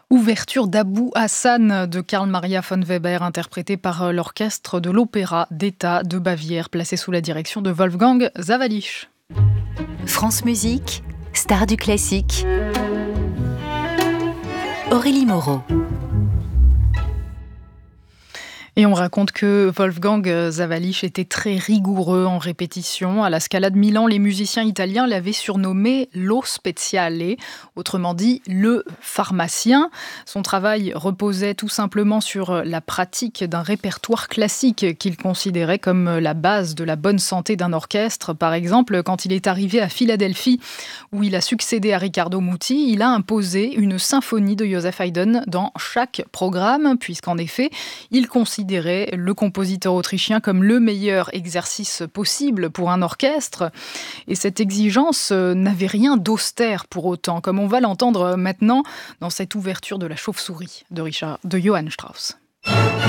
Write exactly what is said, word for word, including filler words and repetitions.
Ouverture d'Abou Hassan de Karl Maria von Weber, interprété par l'orchestre de l'Opéra d'État de Bavière, placé sous la direction de Wolfgang Sawallisch. France Musique, star du classique. Aurélie Moreau. Et on raconte que Wolfgang Sawallisch était très rigoureux en répétition. À la Scala de Milan, les musiciens italiens l'avaient surnommé Lo Speziale, autrement dit le pharmacien. Son travail reposait tout simplement sur la pratique d'un répertoire classique qu'il considérait comme la base de la bonne santé d'un orchestre. Par exemple, quand il est arrivé à Philadelphie, où il a succédé à Riccardo Muti, il a imposé une symphonie de Joseph Haydn dans chaque programme, puisqu'en effet, il considérait le compositeur autrichien comme le meilleur exercice possible pour un orchestre. Et cette exigence n'avait rien d'austère pour autant, comme on va l'entendre maintenant dans cette ouverture de La Chauve-souris de Richard, de Johann Strauss.